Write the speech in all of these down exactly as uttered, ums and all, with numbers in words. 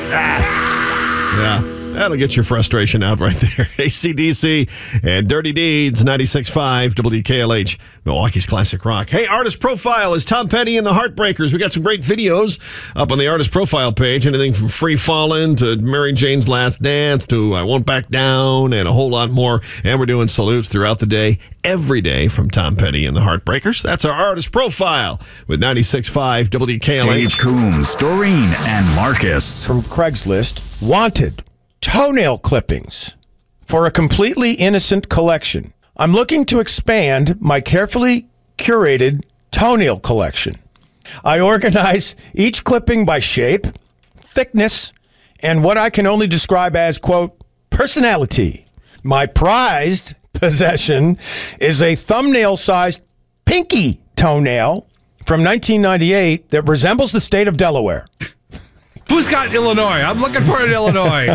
Ah. Yeah. That'll get your frustration out right there. A C D C and Dirty Deeds, ninety-six point five W K L H, Milwaukee's Classic Rock. Hey, Artist Profile is Tom Petty and the Heartbreakers. We got some great videos up on the Artist Profile page. Anything from Free Fallin' to Mary Jane's Last Dance to I Won't Back Down and a whole lot more. And we're doing salutes throughout the day, every day from Tom Petty and the Heartbreakers. That's our Artist Profile with ninety-six point five W K L H. Dave Coombs, Doreen, and Marcus. From Craigslist, wanted toenail clippings for a completely innocent collection. I'm looking to expand my carefully curated toenail collection. I organize each clipping by shape, thickness, and what I can only describe as, quote, personality. My prized possession is a thumbnail-sized pinky toenail from nineteen ninety-eight that resembles the state of Delaware. Who's got Illinois? I'm looking for an Illinois.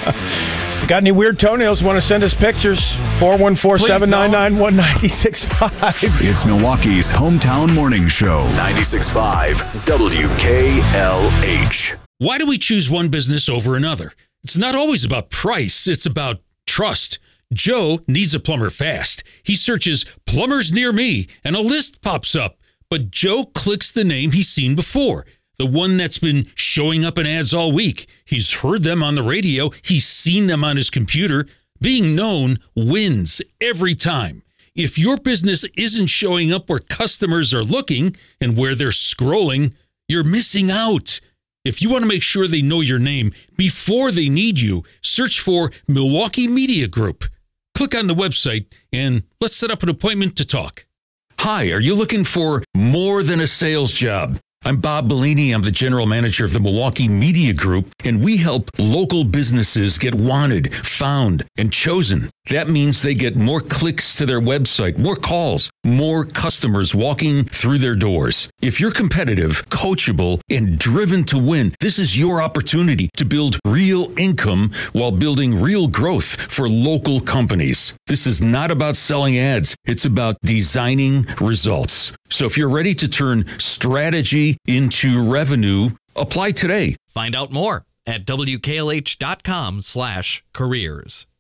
Got any weird toenails? Want to send us pictures? four one four, seven nine nine, one nine six five. It's Milwaukee's hometown morning show. ninety-six point five W K L H. Why do we choose one business over another? It's not always about price. It's about trust. Joe needs a plumber fast. He searches plumbers near me and a list pops up. But Joe clicks the name he's seen before. The one that's been showing up in ads all week. He's heard them on the radio. He's seen them on his computer. Being known wins every time. If your business isn't showing up where customers are looking and where they're scrolling, you're missing out. If you want to make sure they know your name before they need you, search for Milwaukee Media Group. Click on the website and let's set up an appointment to talk. Hi, are you looking for more than a sales job? I'm Bob Bellini. I'm the general manager of the Milwaukee Media Group, and we help local businesses get wanted, found, and chosen. That means they get more clicks to their website, more calls, more customers walking through their doors. If you're competitive, coachable, and driven to win, this is your opportunity to build real income while building real growth for local companies. This is not about selling ads. It's about designing results. So if you're ready to turn strategy into revenue, apply today. Find out more at W K L H dot com slash careers.